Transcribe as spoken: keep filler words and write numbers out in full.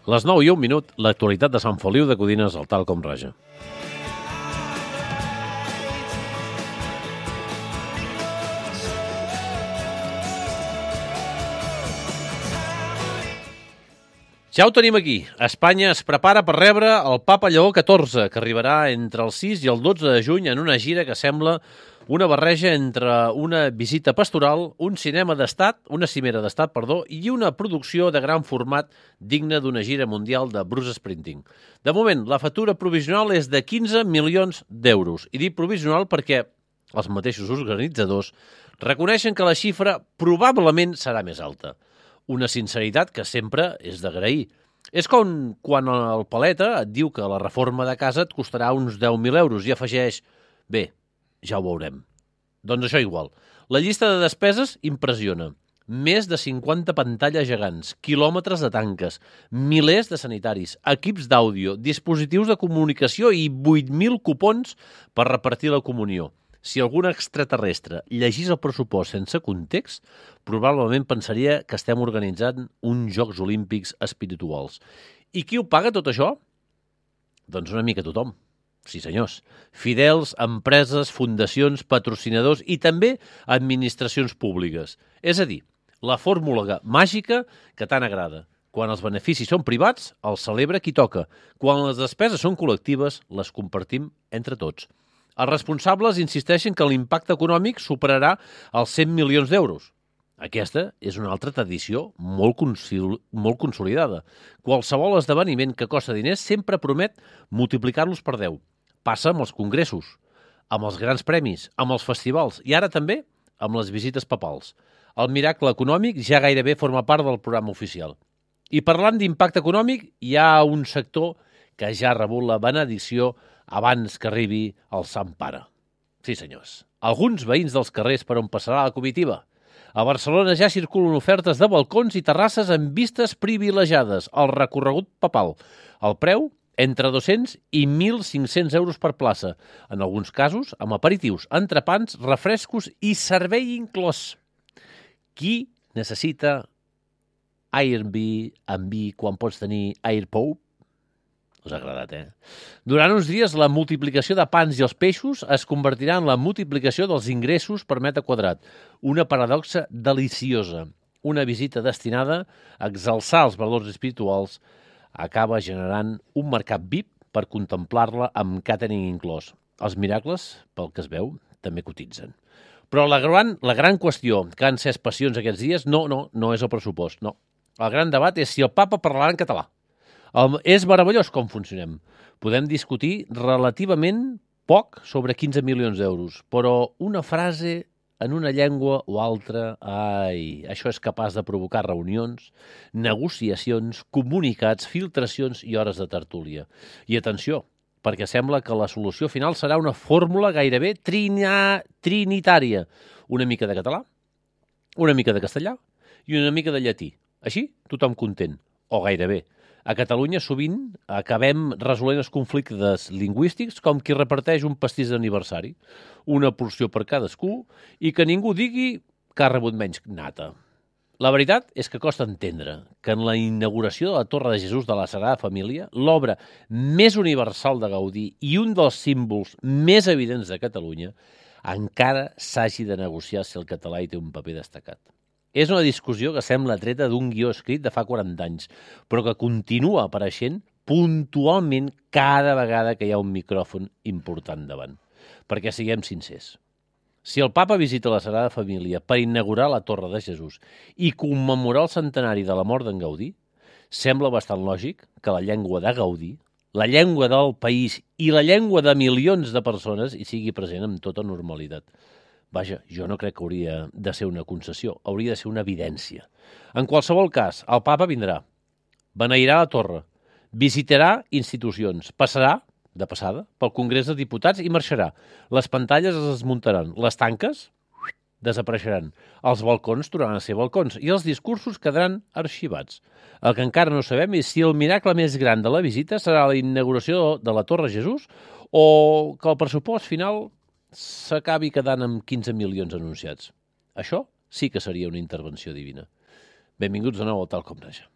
Les nou i un minut, l'actualitat de Sant Feliu de Codines al Tal com Raja. Ja ho tenim aquí. Espanya es prepara per rebre el Papa Lleó catorze, que arribarà entre el sis i el dotze de juny en una gira que sembla una barreja entre una visita pastoral, un cinema d'estat, una cimera d'estat, perdó, i una producció de gran format digna d'una gira mundial de Bruce Springsteen. De moment, la factura provisional és de quinze milions d'euros. I dic provisional perquè els mateixos organitzadors reconeixen que la xifra probablement serà més alta. Una sinceritat que sempre és d'agrair. És com quan el paleta et diu que la reforma de casa et costarà uns deu mil euros i afegeix, bé, ja ho veurem. Doncs això igual. La llista de despeses impressiona. Més de cinquanta pantalles gegants, quilòmetres de tanques, milers de sanitaris, equips d'àudio, dispositius de comunicació i vuit mil cupons per repartir la comunió. Si algun extraterrestre llegís el pressupost sense context, probablement pensaria que estem organitzant uns Jocs Olímpics espirituals. I qui ho paga tot això? Doncs una mica tothom. Sí, senyors. Fidels, empreses, fundacions, patrocinadors i també administracions públiques. És a dir, la fórmula màgica que tant agrada. Quan els beneficis són privats, els celebra qui toca. Quan les despeses són col·lectives, les compartim entre tots. Els responsables insisteixen que l'impacte econòmic superarà els cent milions d'euros. Aquesta és una altra tradició molt, consil... molt consolidada. Qualsevol esdeveniment que costa diners sempre promet multiplicar-los per deu. Passa amb els congressos, amb els grans premis, amb els festivals i ara també amb les visites papals. El miracle econòmic ja gairebé forma part del programa oficial. I parlant d'impacte econòmic, hi ha un sector que ja ha rebut la benedicció abans que arribi el Sant Pare. Sí, senyors. Alguns veïns dels carrers per on passarà la comitiva. A Barcelona ja circulen ofertes de balcons i terrasses amb vistes privilegiades al recorregut papal. El preu, entre dos-cents i mil cinc-cents euros per plaça. En alguns casos, amb aperitius, entrepans, refrescos i servei inclòs. Qui necessita Airbnb quan pots tenir AirPope? Us ha agradat, eh? Durant uns dies, la multiplicació de pans i els peixos es convertirà en la multiplicació dels ingressos per metre quadrat. Una paradoxa deliciosa. Una visita destinada a exalçar els valors espirituals acaba generant un mercat V I P per contemplar-la amb catering inclòs. Els miracles, pel que es veu, també cotitzen. Però la gran, la gran qüestió que han encès passions aquests dies no, no, no és el pressupost, no. El gran debat és si el papa parlarà en català. El, és meravellós com funcionem. Podem discutir relativament poc sobre quinze milions d'euros, però una frase en una llengua o altra, ai, això és capaç de provocar reunions, negociacions, comunicats, filtracions i hores de tertúlia. I atenció, perquè sembla que la solució final serà una fórmula gairebé trina, trinitària. Una mica de català, una mica de castellà i una mica de llatí. Així, tothom content, o gairebé. A Catalunya sovint acabem resolent els conflictes lingüístics com qui reparteix un pastís d'aniversari, una porció per cadascú i que ningú digui que ha rebut menys nata. La veritat és que costa entendre que en la inauguració de la Torre de Jesús de la Sagrada Família, l'obra més universal de Gaudí i un dels símbols més evidents de Catalunya, encara s'hagi de negociar si el català hi té un paper destacat. És una discussió que sembla treta d'un guió escrit de fa quaranta anys, però que continua apareixent puntualment cada vegada que hi ha un micròfon important davant. Perquè siguem sincers. Si el papa visita la Sagrada Família per inaugurar la Torre de Jesús i commemorar el centenari de la mort d'en Gaudí, sembla bastant lògic que la llengua de Gaudí, la llengua del país i la llengua de milions de persones hi sigui present amb tota normalitat. Vaja, jo no crec que hauria de ser una concessió, hauria de ser una evidència. En qualsevol cas, el papa vindrà, beneirà la torre, visitarà institucions, passarà, de passada, pel Congrés de Diputats i marxarà. Les pantalles es desmuntaran, les tanques desapareixeran, els balcons tornaran a ser balcons i els discursos quedaran arxivats. El que encara no sabem és si el miracle més gran de la visita serà la inauguració de la Torre Jesús o que el pressupost final s'acabi quedant amb quinze milions anunciats. Això sí que seria una intervenció divina. Benvinguts de nou al Tal com Raja.